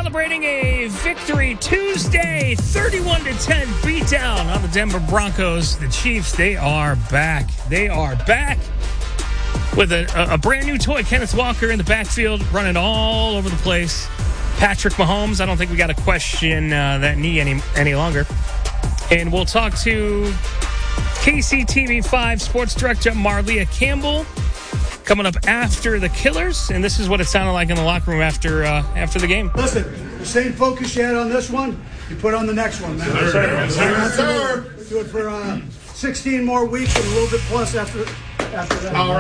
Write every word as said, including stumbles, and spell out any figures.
celebrating a victory Tuesday, thirty-one to ten beatdown on the Denver Broncos. The Chiefs, they are back. They are back with a, a, a brand new toy. Kenneth Walker in the backfield running all over the place. Patrick Mahomes, I don't think we got to question uh, that knee any any longer. And we'll talk to K C T V five Sports Director Marlia Campbell coming up after the Killers, and this is what it sounded like in the locker room after uh, after the game. Listen, the same focus you had on this one, you put on the next one, man. Yes, sir. Yes, sir. Yes, sir. Do it for uh, sixteen more weeks and a little bit plus after after that. All right.